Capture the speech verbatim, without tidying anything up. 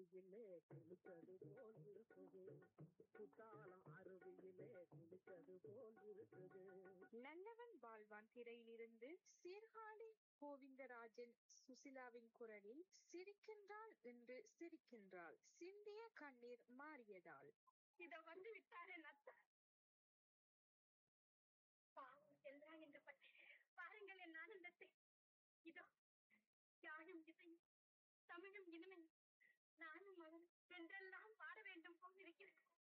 அருவியிலே குளித்தது போல் இருக்குது. குத்தாலம் அருவியிலே குளித்தது போல் இருக்குது. நல்லவன் வாழ்வான் திரையிலிருந்து சீர்காழி கோவிந்தராஜன் சுசிலாவின் குரலில் சிரிக்கின்றாள் என்று சிரிக்கின்றாள் சிந்திய கண்ணீர் மாறியதால். இத வந்து விட்டாரே நத்தா, பாவம் செல்றான் என்று பற்றி பாருங்கள் என் ஆனந்தத்தை. இதோ யாழும் இசையும் தமிழும் இனிமையும் நானும் அவனும் என்றெல்லாம் பாட வேண்டும் போல் இருக்கிறேன்.